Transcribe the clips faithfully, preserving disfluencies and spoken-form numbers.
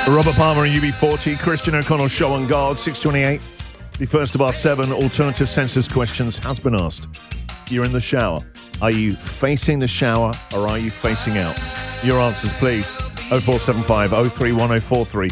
Robert Palmer and U B forty, Christian O'Connell show on guard, six twenty-eight. The first of our seven alternative census questions has been asked. You're in the shower. Are you facing the shower or are you facing out? Your answers, please. oh four seven five, oh three one oh four three.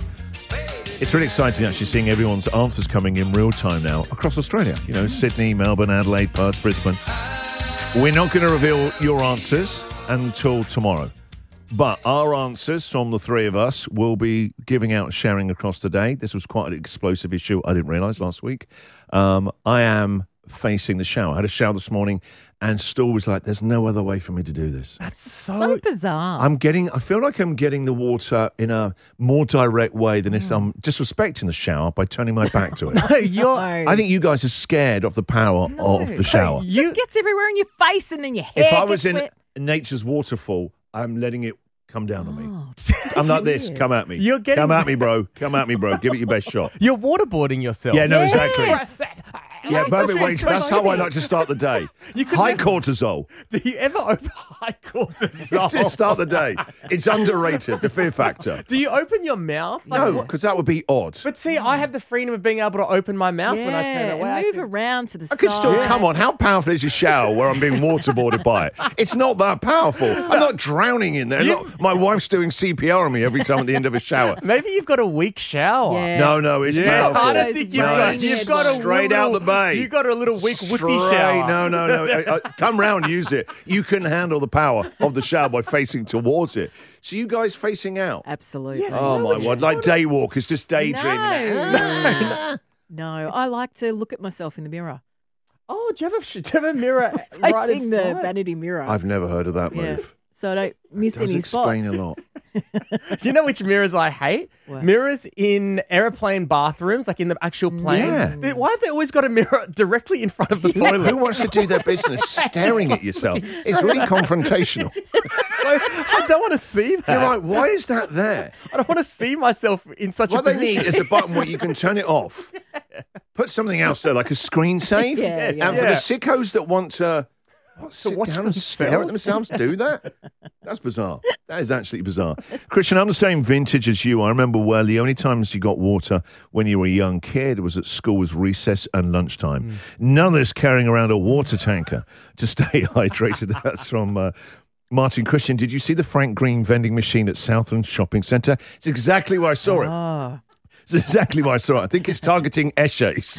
It's really exciting actually seeing everyone's answers coming in real time now across Australia. You know, Sydney, Melbourne, Adelaide, Perth, Brisbane. We're not going to reveal your answers until tomorrow. But our answers from the three of us will be giving out, sharing across the day. This was quite an explosive issue I didn't realise last week. Um, I am facing the shower. I had a shower this morning and Stuhl was like, there's no other way for me to do this. That's so, so bizarre. I'm getting, I feel like I'm getting the water in a more direct way than if mm. I'm disrespecting the shower by turning my back to it. no, you're... I think you guys are scared of the power no. of the shower. It just gets everywhere in your face and then your hair If I was gets in wet. nature's waterfall, I'm letting it come down on me. Oh, I'm like this. Come at me. You're getting... Come at me, bro. Come at me, bro. Give it your best shot. You're waterboarding yourself. Yeah, no, yes. exactly. Yeah, perfect way. That's how I like to start the day. High never... cortisol. Do you ever open high cortisol? Just start the day. It's underrated, the fear factor. Do you open your mouth? Like, no, because that would be odd. But see, I have the freedom of being able to open my mouth yeah, when I turn away. And move can... around to the I side. I could still, come on, how powerful is a shower where I'm being waterboarded by it? It's not that powerful. I'm not drowning in there. You... Not, my wife's doing C P R on me every time at the end of a shower. Maybe you've got a weak shower. Yeah. No, no, it's yeah, powerful. I don't think you've no, got, you've got a straight little, out the bay. You've got a little weak Straight, wussy shower. No, no, no. I, I, come round, use it. You can handle the power of the shower by facing towards it. So you guys facing out? Absolutely. Yes, oh, my word. Like day walkers, just daydreaming. No. no, no. I like to look at myself in the mirror. Oh, do you have a, do you have a mirror? Facing right the vanity mirror. I've never heard of that yeah. move. So I don't miss it does any explain spots. a lot. You know which mirrors I hate? What? Mirrors in aeroplane bathrooms, like in the actual plane. Yeah. They, why have they always got a mirror directly in front of the toilet? Who wants to do their business staring at yourself? It's really confrontational. I don't want to see that. You're like, why is that there? I don't want to see myself in such what a position. What they need is a button where you can turn it off. Put something else there, like a screen save. Yeah, yeah. And for Yeah. the sickos that want to what, sit watch down and stare at themselves, do that? That's bizarre. That is actually bizarre. Christian, I'm the same vintage as you. I remember well, the only times you got water when you were a young kid was at school, was recess and lunchtime. Mm. None of this carrying around a water tanker to stay hydrated. That's from... Uh, Martin. Christian, did you see the Frank Green vending machine at Southland Shopping Centre? It's exactly where I saw it. Oh. It's exactly where I saw it. I think it's targeting Eshays.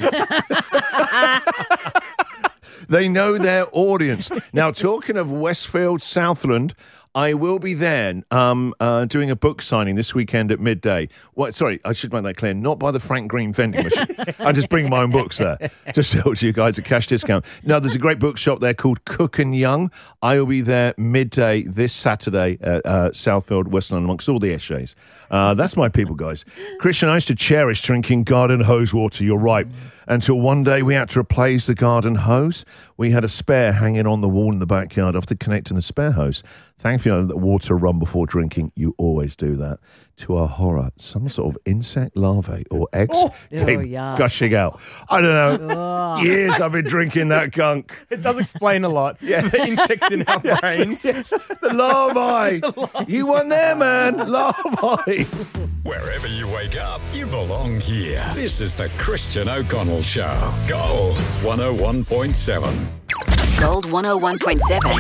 They know their audience. Now, talking of Westfield, Southland, I will be there um, uh, doing a book signing this weekend at midday. Well, sorry, I should make that clear. Not by the Frank Green vending machine. I just bring my own books there to sell to you guys at cash discount. No, there's a great bookshop there called Cook and Young. I will be there midday this Saturday at uh, Southfield, West London, amongst all the Eshays. Uh, that's my people, guys. Christian, I used to cherish drinking garden hose water. You're right. Until one day we had to replace the garden hose. We had a spare hanging on the wall in the backyard after connecting the spare hose. Thankfully, I know that water run before drinking. You always do that. To our horror, some sort of insect larvae or eggs Oh. came Oh, yeah. gushing out. I don't know. Oh. Years I've been drinking that gunk. It does explain a lot. Yes. The insects in our Yes, brains. yes. The larvae. the larvae. You weren't there, man. Larvae. Wherever you wake up, you belong here. This is the Christian O'Connell Show. Gold one oh one point seven. Gold one oh one point seven.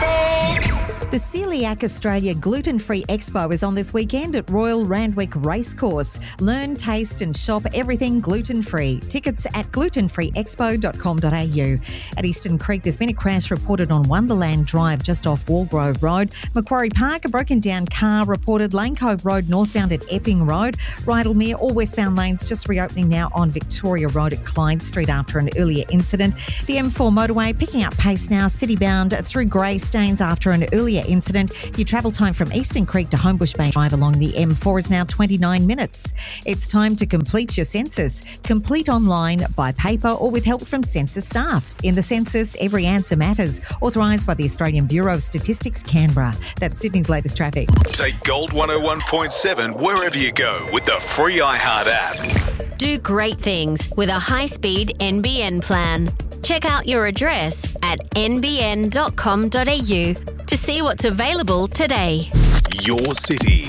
The Celiac Australia Gluten-Free Expo is on this weekend at Royal Randwick Racecourse. Learn, taste and shop everything gluten-free. Tickets at gluten free expo dot com dot a u. At Eastern Creek, there's been a crash reported on Wonderland Drive just off Walgrove Road. Macquarie Park, a broken down car reported. Lane Cove Road northbound at Epping Road. Rydalmere, all westbound lanes just reopening now on Victoria Road at Clyde Street after an earlier incident. The M four motorway picking up pace now, citybound through Greystanes after an earlier incident. Your travel time from Eastern Creek to Homebush Bay Drive along the M four is now twenty-nine minutes. It's time to complete your census. Complete online, by paper or with help from census staff. In the census, every answer matters. Authorised by the Australian Bureau of Statistics, Canberra. That's Sydney's latest traffic. Take Gold one oh one point seven wherever you go with the free iHeart app. Do great things with a high-speed N B N plan. Check out your address at n b n dot com dot a u to see what's available today. Your city,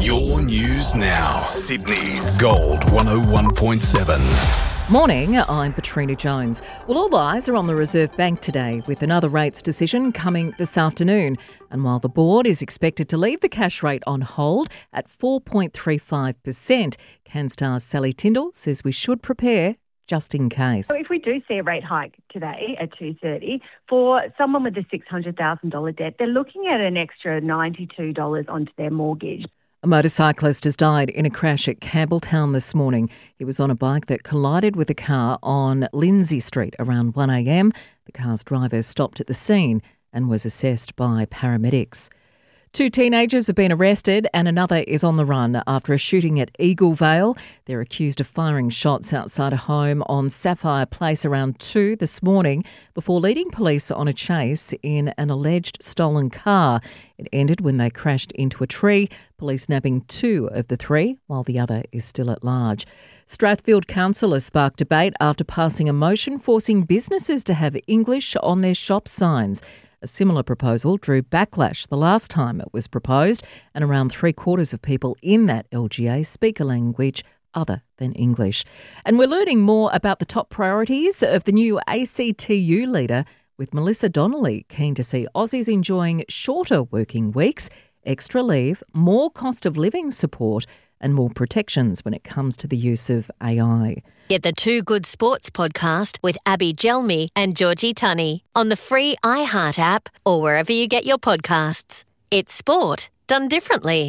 Your news now. Sydney's Gold one oh one point seven. Morning, I'm Patrina Jones. Well, all eyes are on the Reserve Bank today, with another rates decision coming this afternoon. And while the board is expected to leave the cash rate on hold at four point three five percent, CanStar's Sally Tyndall says we should prepare just in case. So if we do see a rate hike today at two thirty, for someone with a six hundred thousand dollars debt, they're looking at an extra ninety-two dollars onto their mortgage. A motorcyclist has died in a crash at Campbelltown this morning. He was on a bike that collided with a car on Lindsay Street around one a.m. The car's driver stopped at the scene and was assessed by paramedics. Two teenagers have been arrested and another is on the run after a shooting at Eagle Vale. They're accused of firing shots outside a home on Sapphire Place around two this morning before leading police on a chase in an alleged stolen car. It ended when they crashed into a tree, police nabbing two of the three while the other is still at large. Strathfield Council has sparked debate after passing a motion forcing businesses to have English on their shop signs. A similar proposal drew backlash the last time it was proposed, and around three quarters of people in that L G A speak a language other than English. And we're learning more about the top priorities of the new A C T U leader, with Melissa Donnelly keen to see Aussies enjoying shorter working weeks, extra leave, more cost of living support, and more protections when it comes to the use of A I. Get the Two Good Sports podcast with Abby Gelmi and Georgie Tunney on the free iHeart app or wherever you get your podcasts. It's sport done differently.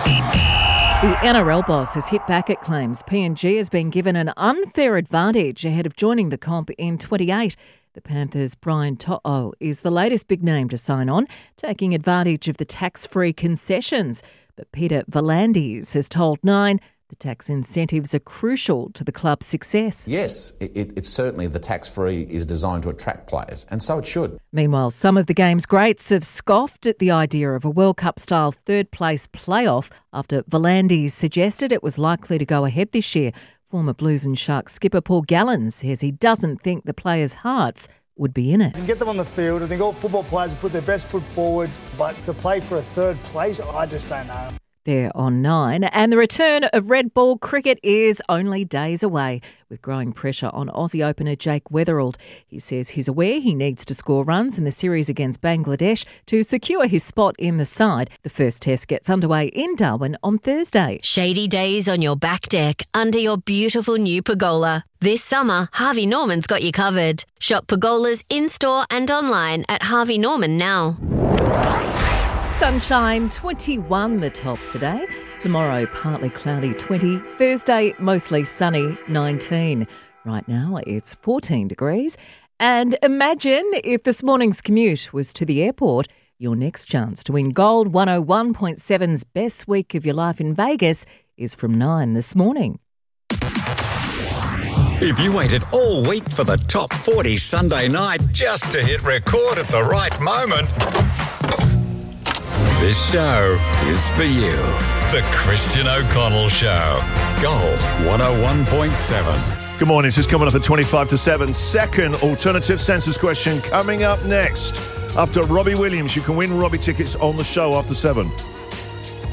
The N R L boss has hit back at claims P N G has been given an unfair advantage ahead of joining the comp in twenty-eight. The Panthers' Brian To'o is the latest big name to sign on, taking advantage of the tax-free concessions. But Peter V'landys has told Nine the tax incentives are crucial to the club's success. Yes, it, it, it's certainly the tax-free is designed to attract players, and so it should. Meanwhile, some of the game's greats have scoffed at the idea of a World Cup-style third-place playoff after V'landys suggested it was likely to go ahead this year. Former Blues and Sharks skipper Paul Gallen says he doesn't think the players' hearts would be in it. You can get them on the field. I think all football players will put their best foot forward, but to play for a third place, I just don't know. They're on Nine, and the return of red ball cricket is only days away, with growing pressure on Aussie opener Jake Weatherald. He says he's aware he needs to score runs in the series against Bangladesh to secure his spot in the side. The first test gets underway in Darwin on Thursday. Shady days on your back deck under your beautiful new pergola. This summer, Harvey Norman's got you covered. Shop pergolas in-store and online at Harvey Norman now. Sunshine, twenty-one the top today. Tomorrow, partly cloudy, twenty. Thursday, mostly sunny, nineteen. Right now, it's fourteen degrees. And imagine if this morning's commute was to the airport. Your next chance to win Gold one oh one point seven's Best Week of Your Life in Vegas is from nine this morning. If you waited all week for the top forty Sunday night just to hit record at the right moment, this show is for you. The Christian O'Connell Show. Gold one oh one point seven. Good morning. It's just coming up at twenty-five to seven. Second alternative census question coming up next. After Robbie Williams, you can win Robbie tickets on the show after seven.